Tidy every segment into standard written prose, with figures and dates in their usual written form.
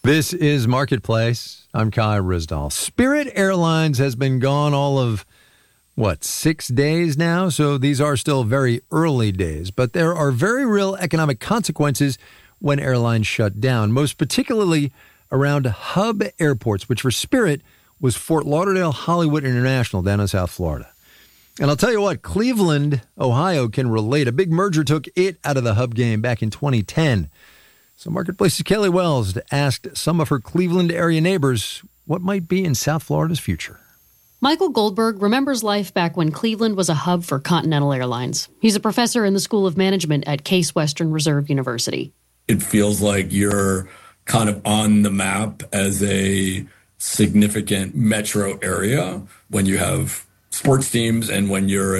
This is Marketplace. I'm Kai Ryssdal. Spirit Airlines has been gone all of, 6 days now? So these are still very early days. But there are very real economic consequences when airlines shut down, most particularly around hub airports, which for Spirit was Fort Lauderdale Hollywood International down in South Florida. And I'll tell you what, Cleveland, Ohio can relate. A big merger took it out of the hub game back in 2010. So Marketplace's Kelly Wells asked some of her Cleveland area neighbors what might be in South Florida's future. Michael Goldberg remembers life back when Cleveland was a hub for Continental Airlines. He's a professor in the School of Management at Case Western Reserve University. It feels like you're kind of on the map as a significant metro area when you have sports teams and when you're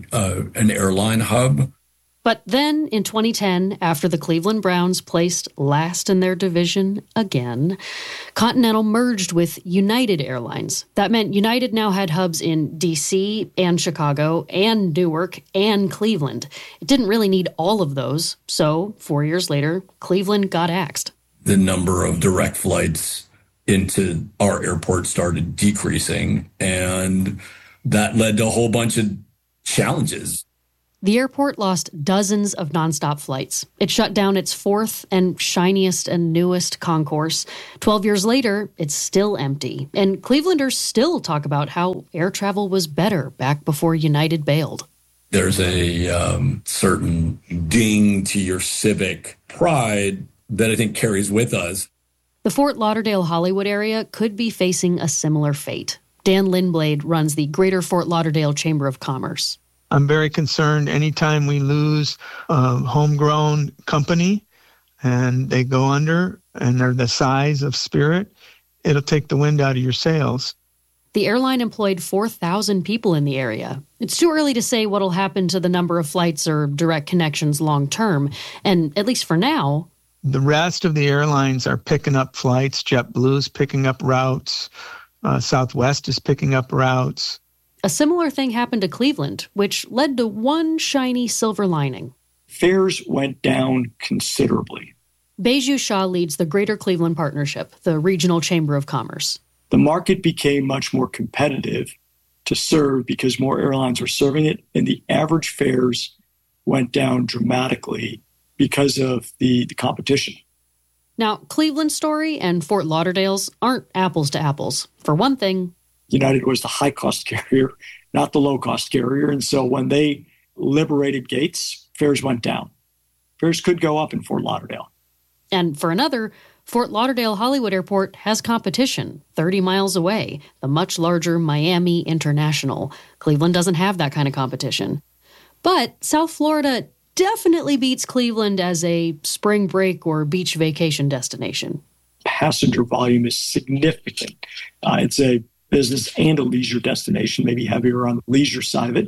an airline hub. But then in 2010, after the Cleveland Browns placed last in their division again, Continental merged with United Airlines. That meant United now had hubs in D.C. and Chicago and Newark and Cleveland. It didn't really need all of those. So 4 years later, Cleveland got axed. The number of direct flights into our airport started decreasing, and that led to a whole bunch of challenges. The airport lost dozens of nonstop flights. It shut down its fourth and shiniest and newest concourse. 12 years later, it's still empty. And Clevelanders still talk about how air travel was better back before United bailed. There's a certain ding to your civic pride that I think carries with us. The Fort Lauderdale Hollywood area could be facing a similar fate. Dan Lindblade runs the Greater Fort Lauderdale Chamber of Commerce. I'm very concerned anytime we lose a homegrown company and they go under and they're the size of Spirit, it'll take the wind out of your sails. The airline employed 4,000 people in the area. It's too early to say what'll happen to the number of flights or direct connections long term. And at least for now, the rest of the airlines are picking up flights. JetBlue's picking up routes. Southwest is picking up routes. A similar thing happened to Cleveland, which led to one shiny silver lining. Fares went down considerably. Baiju Shah leads the Greater Cleveland Partnership, the regional chamber of commerce. The market became much more competitive to serve because more airlines were serving it, and the average fares went down dramatically because of the competition. Now, Cleveland's story and Fort Lauderdale's aren't apples to apples. For one thing, United was the high-cost carrier, not the low-cost carrier. And so when they liberated gates, fares went down. Fares could go up in Fort Lauderdale. And for another, Fort Lauderdale Hollywood Airport has competition 30 miles away, the much larger Miami International. Cleveland doesn't have that kind of competition. But South Florida definitely beats Cleveland as a spring break or beach vacation destination. Passenger volume is significant. It's a business and a leisure destination, maybe heavier on the leisure side of it.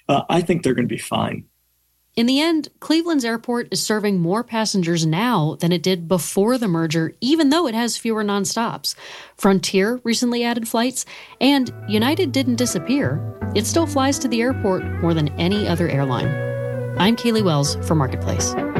I think they're going to be fine. In the end, Cleveland's airport is serving more passengers now than it did before the merger, even though it has fewer nonstops. Frontier recently added flights, and United didn't disappear. It still flies to the airport more than any other airline. I'm Kaylee Wells for Marketplace.